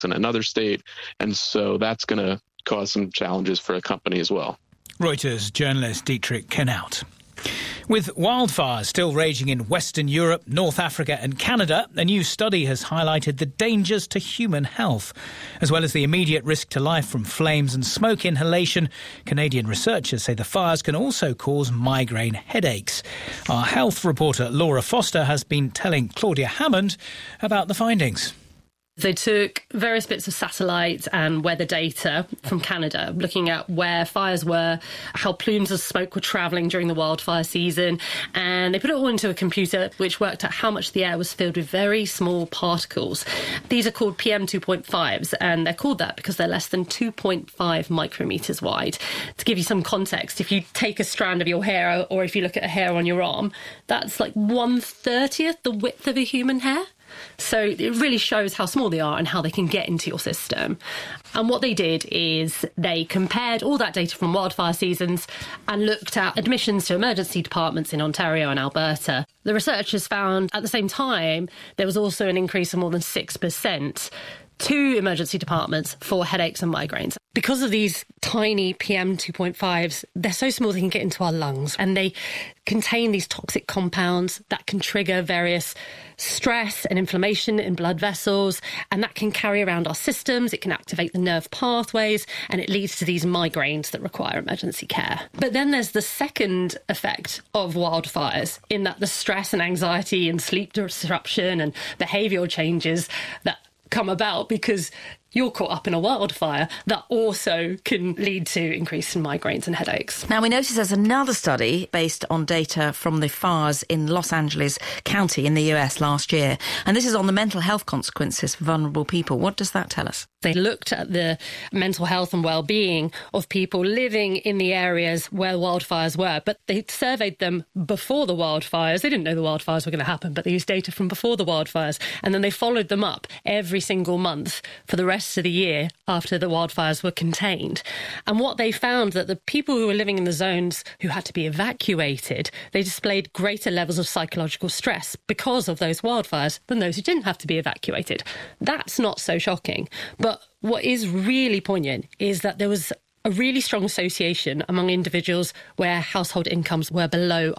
in another state. And so that's going to cause some challenges for a company as well. Reuters journalist Dietrich Knaut. With wildfires still raging in Western Europe, North Africa and Canada, a new study has highlighted the dangers to human health. As well as the immediate risk to life from flames and smoke inhalation, Canadian researchers say the fires can also cause migraine headaches. Our health reporter Laura Foster has been telling Claudia Hammond about the findings. They took various bits of satellite and weather data from Canada, looking at where fires were, how plumes of smoke were travelling during the wildfire season, and they put it all into a computer which worked out how much the air was filled with very small particles. These are called PM 2.5s, and they're called that because they're less than 2.5 micrometres wide. To give you some context, if you take a strand of your hair, or if you look at a hair on your arm, that's like 1/30th the width of a human hair. So it really shows how small they are and how they can get into your system. And what they did is they compared all that data from wildfire seasons and looked at admissions to emergency departments in Ontario and Alberta. The researchers found at the same time there was also an increase of more than 6% to emergency departments for headaches and migraines. Because of these tiny PM 2.5s, they're so small they can get into our lungs, and they contain these toxic compounds that can trigger various stress and inflammation in blood vessels, and that can carry around our systems. It can activate the nerve pathways, and it leads to these migraines that require emergency care. But then there's the second effect of wildfires, in that the stress and anxiety and sleep disruption and behavioural changes that come about because you're caught up in a wildfire, that also can lead to increase in migraines and headaches. Now, we notice there's another study based on data from the fires in Los Angeles County in the US last year, and this is on the mental health consequences for vulnerable people. What does that tell us? They looked at the mental health and well-being of people living in the areas where wildfires were, but they surveyed them before the wildfires. They didn't know the wildfires were going to happen, but they used data from before the wildfires, and then they followed them up every single month for the rest of the year after the wildfires were contained. And what they found, that the people who were living in the zones who had to be evacuated, they displayed greater levels of psychological stress because of those wildfires than those who didn't have to be evacuated. That's not so shocking. But what is really poignant is that there was a really strong association among individuals where household incomes were below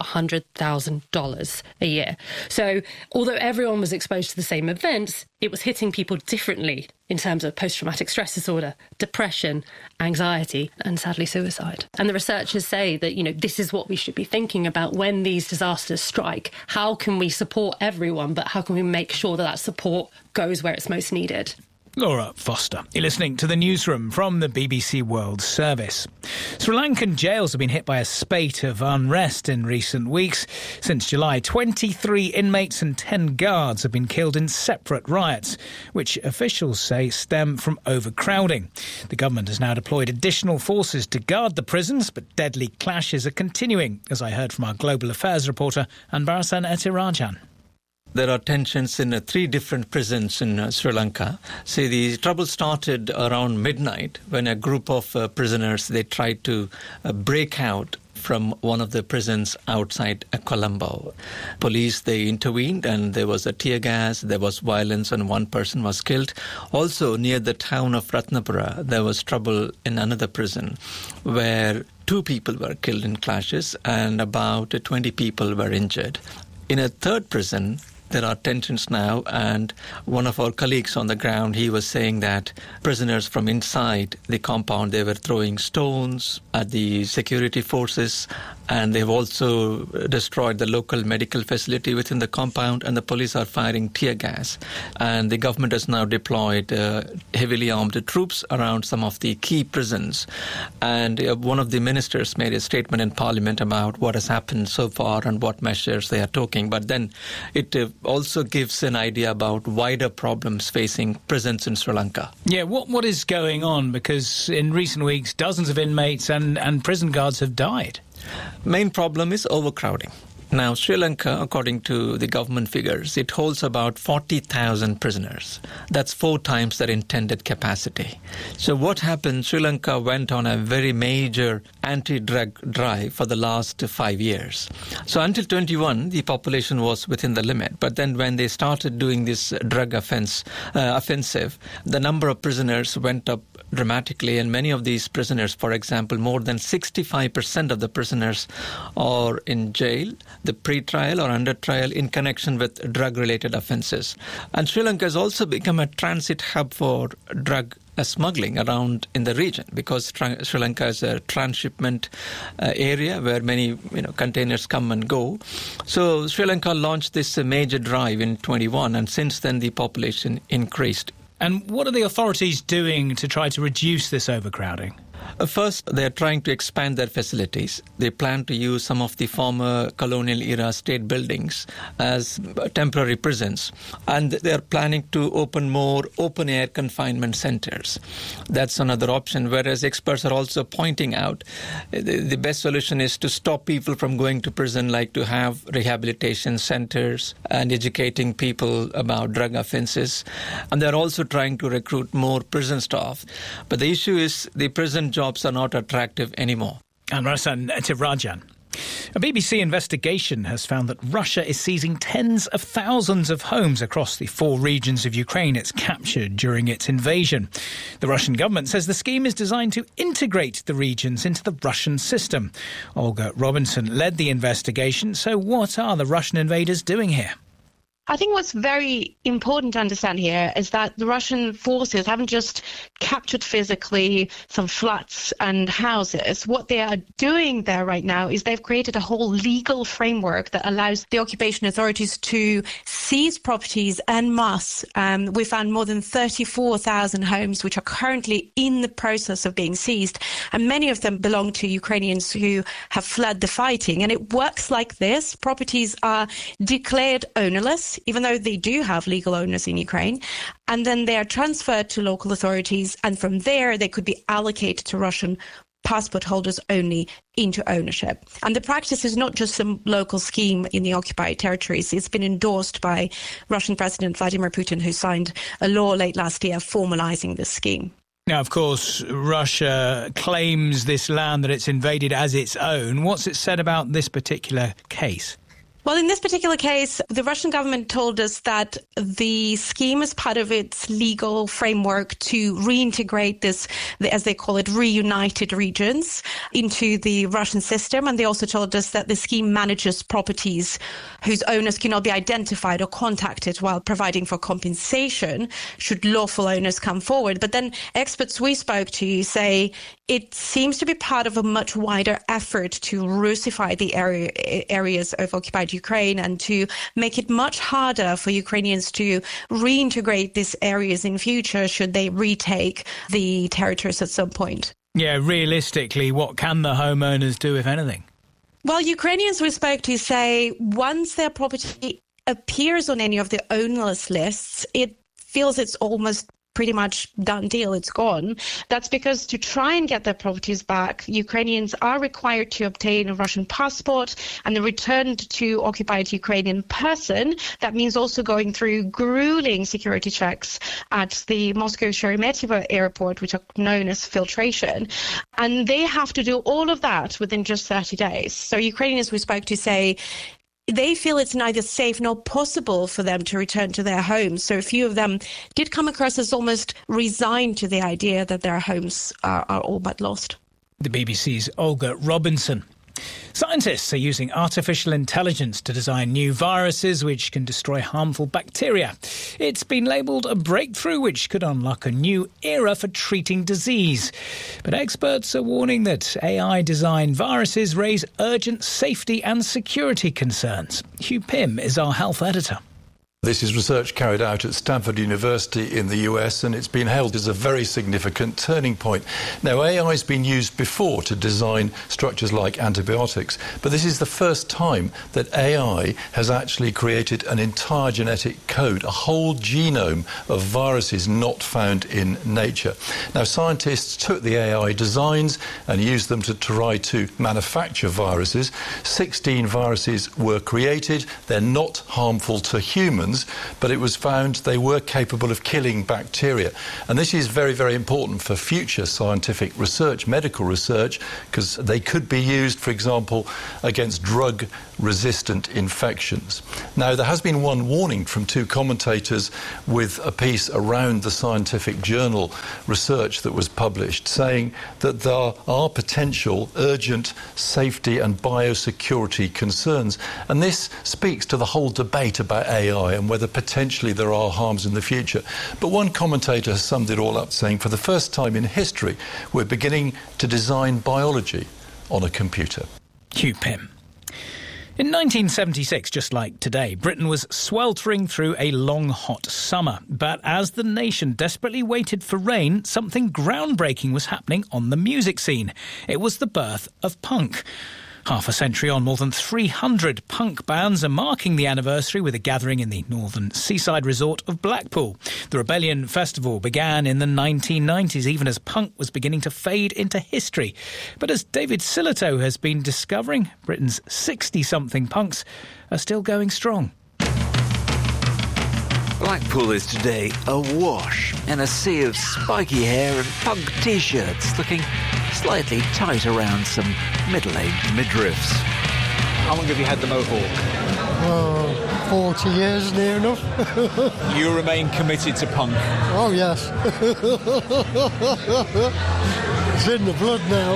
$100,000 a year. So although everyone was exposed to the same events, it was hitting people differently in terms of post-traumatic stress disorder, depression, anxiety, and sadly suicide. And the researchers say that, this is what we should be thinking about when these disasters strike. How can we support everyone, but how can we make sure that support goes where it's most needed? Laura Foster. You're listening to the newsroom from the BBC World Service. Sri Lankan jails have been hit by a spate of unrest in recent weeks. Since July, 23 inmates and 10 guards have been killed in separate riots, which officials say stem from overcrowding. The government has now deployed additional forces to guard the prisons, but deadly clashes are continuing, as I heard from our Global Affairs reporter Anbarasan Etirajan. There are tensions in 3 different prisons in Sri Lanka. See, the trouble started around midnight when a group of prisoners, they tried to break out from one of the prisons outside Colombo. Police, they intervened, and there was a tear gas, there was violence, and one person was killed. Also, near the town of Ratnapura, there was trouble in another prison where 2 people were killed in clashes and about 20 people were injured. In a third prison, there are tensions now, and one of our colleagues on the ground, he was saying that prisoners from inside the compound, they were throwing stones at the security forces, and they've also destroyed the local medical facility within the compound, and the police are firing tear gas. And the government has now deployed heavily armed troops around some of the key prisons. And one of the ministers made a statement in Parliament about what has happened so far and what measures they are taking. But then it also gives an idea about wider problems facing prisons in Sri Lanka. Yeah, what is going on? Because in recent weeks, dozens of inmates and prison guards have died. Main problem is overcrowding. Now, Sri Lanka, according to the government figures, it holds about 40,000 prisoners. That's 4 times their intended capacity. So what happened, Sri Lanka went on a very major anti-drug drive for the last 5 years. So until 21, the population was within the limit. But then when they started doing this drug offensive, the number of prisoners went up dramatically, and many of these prisoners, for example, more than 65% of the prisoners are in jail, the pre-trial or under trial, in connection with drug-related offences. And Sri Lanka has also become a transit hub for drug smuggling around in the region, because Sri Lanka is a transshipment area where many containers come and go. So Sri Lanka launched this major drive in 21, and since then the population increased. And what are the authorities doing to try to reduce this overcrowding? First, they are trying to expand their facilities. They plan to use some of the former colonial-era state buildings as temporary prisons. And they are planning to open more open-air confinement centres. That's another option, whereas experts are also pointing out the best solution is to stop people from going to prison, like to have rehabilitation centres and educating people about drug offences. And they're also trying to recruit more prison staff. But the issue is the prison jobs are not attractive anymore. And Rasan Tivrajan. A BBC investigation has found that Russia is seizing tens of thousands of homes across the 4 regions of Ukraine it's captured during its invasion. The Russian government says the scheme is designed to integrate the regions into the Russian system. Olga Robinson led the investigation. So what are the Russian invaders doing here? I think what's very important to understand here is that the Russian forces haven't just captured physically some flats and houses. What they are doing there right now is they've created a whole legal framework that allows the occupation authorities to seize properties en masse. We found more than 34,000 homes which are currently in the process of being seized, and many of them belong to Ukrainians who have fled the fighting. And it works like this. Properties are declared ownerless, even though they do have legal owners in Ukraine, and then they are transferred to local authorities, and from there they could be allocated to Russian passport holders only into ownership. And the practice is not just some local scheme in the occupied territories. It's been endorsed by Russian President Vladimir Putin, who signed a law late last year formalizing this scheme. Now, of course, Russia claims this land that it's invaded as its own. What's it said about this particular case? Well, in this particular case, the Russian government told us that the scheme is part of its legal framework to reintegrate this, as they call it, reunited regions into the Russian system. And they also told us that the scheme manages properties whose owners cannot be identified or contacted while providing for compensation should lawful owners come forward. But then experts we spoke to say it seems to be part of a much wider effort to Russify the areas of occupied Ukraine and to make it much harder for Ukrainians to reintegrate these areas in future should they retake the territories at some point. Yeah, realistically, what can the homeowners do, if anything? Well, Ukrainians we spoke to say once their property appears on any of the ownerless lists, it feels it's almost pretty much done deal, it's gone. That's because to try and get their properties back, Ukrainians are required to obtain a Russian passport and then returned to occupied Ukraine in person. That means also going through grueling security checks at the Moscow Sheremetyevo airport, which are known as filtration. And they have to do all of that within just 30 days. So Ukrainians we spoke to say they feel it's neither safe nor possible for them to return to their homes. So a few of them did come across as almost resigned to the idea that their homes are all but lost. The BBC's Olga Robinson. Scientists are using artificial intelligence to design new viruses which can destroy harmful bacteria. It's been labelled a breakthrough which could unlock a new era for treating disease. But experts are warning that AI-designed viruses raise urgent safety and security concerns. Hugh Pym is our health editor. This is research carried out at Stanford University in the US, and it's been hailed as a very significant turning point. Now, AI has been used before to design structures like antibiotics, but this is the first time that AI has actually created an entire genetic code, a whole genome of viruses not found in nature. Now, scientists took the AI designs and used them to try to manufacture viruses. 16 viruses were created. They're not harmful to humans, but it was found they were capable of killing bacteria. And this is very, very important for future scientific research, medical research, because they could be used, for example, against drug-resistant infections. Now, there has been one warning from two commentators with a piece around the scientific journal research that was published, saying that there are potential urgent safety and biosecurity concerns. And this speaks to the whole debate about AI and whether potentially there are harms in the future. But one commentator has summed it all up, saying for the first time in history, we're beginning to design biology on a computer. Hugh Pym. In 1976, just like today, Britain was sweltering through a long, hot summer. But as the nation desperately waited for rain, something groundbreaking was happening on the music scene. It was the birth of punk. Half a century on, more than 300 punk bands are marking the anniversary with a gathering in the northern seaside resort of Blackpool. The Rebellion Festival began in the 1990s, even as punk was beginning to fade into history. But as David Sillitoe has been discovering, Britain's 60-something punks are still going strong. Blackpool is today awash in a sea of spiky hair and punk T-shirts looking slightly tight around some middle-aged midriffs. How long have you had the mohawk? 40 years, near enough. You remain committed to punk? Oh, yes. It's in the blood now.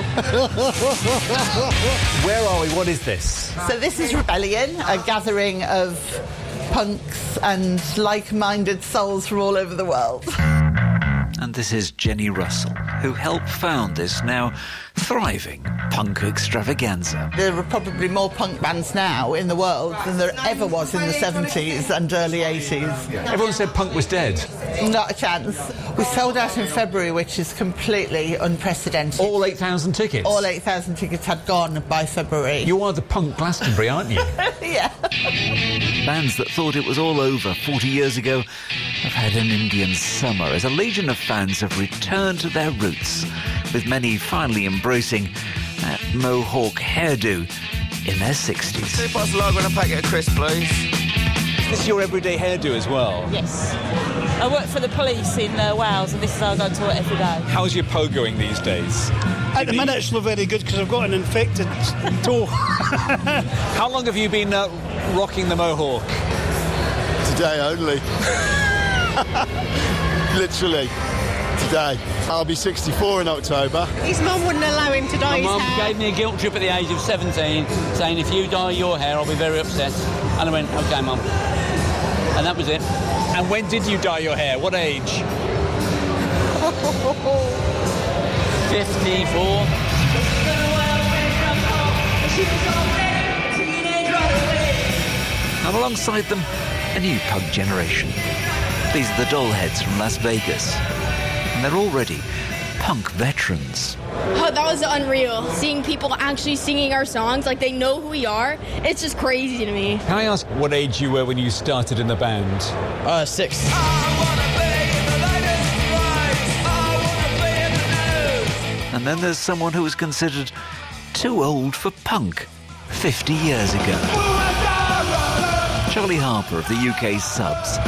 Where are we? What is this? So this is Rebellion, a gathering of punks and like-minded souls from all over the world. And this is Jenny Russell, who helped found this now thriving punk extravaganza. There are probably more punk bands now in the world than there ever was in the 70s and early 80s. Everyone said punk was dead. Not a chance. We sold out in February, which is completely unprecedented. All 8,000 tickets? All 8,000 tickets had gone by February. You are the punk Glastonbury, aren't you? Yeah. Bands that thought it was all over 40 years ago have had an Indian summer as a legion of fans have returned to their roots, with many finally embracing that mohawk hairdo in their 60s. 2 pots of lager and a packet of crisps, please. Is this your everyday hairdo as well? Yes. I work for the police in Wales, and this is how I go to work every day. How's your po going these days? At the minute it's not very good because I've got an infected toe. How long have you been rocking the mohawk? Today only. Literally. Today. I'll be 64 in October. His mum wouldn't allow him to dye his hair. My mum gave me a guilt trip at the age of 17, saying, if you dye your hair, I'll be very upset. And I went, OK, Mum. And that was it. And when did you dye your hair? What age? 54. And alongside them, a new punk generation. These are the Dollheads from Las Vegas. And they're already punk veterans. Oh, that was unreal. Seeing people actually singing our songs like they know who we are, it's just crazy to me. Can I ask what age you were when you started in the band? 6. And then there's someone who was considered too old for punk 50 years ago. Charlie Harper of the UK Subs.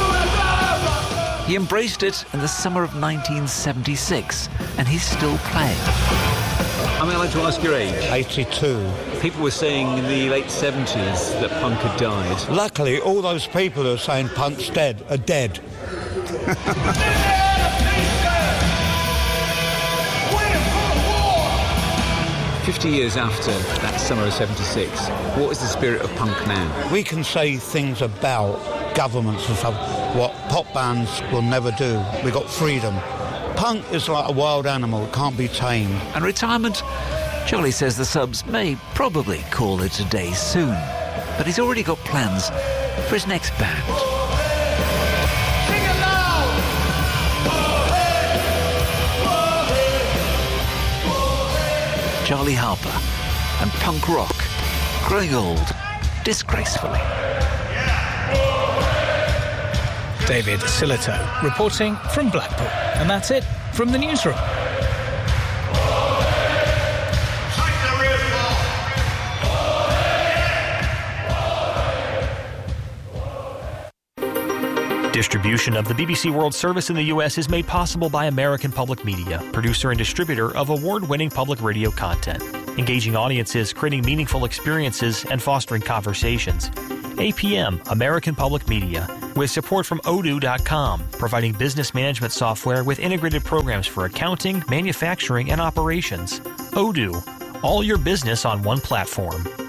He embraced it in the summer of 1976, and he's still playing. Am I allowed to ask your age? 82. People were saying in the late 70s that punk had died. Luckily, all those people who are saying punk's dead are dead. 50 years after that summer of 76, what is the spirit of punk now? We can say things about governments and stuff what pop bands will never do. We've got freedom. Punk is like a wild animal, it can't be tamed. And retirement? Charlie says the Subs may probably call it a day soon, but he's already got plans for his next band. Charlie Harper, and punk rock growing old disgracefully. David Silito reporting from Blackpool. And that's it from the newsroom. Distribution of the BBC World Service in the U.S. is made possible by American Public Media, producer and distributor of award-winning public radio content, engaging audiences, creating meaningful experiences, and fostering conversations. APM, American Public Media, with support from Odoo.com, providing business management software with integrated programs for accounting, manufacturing, and operations. Odoo, all your business on one platform.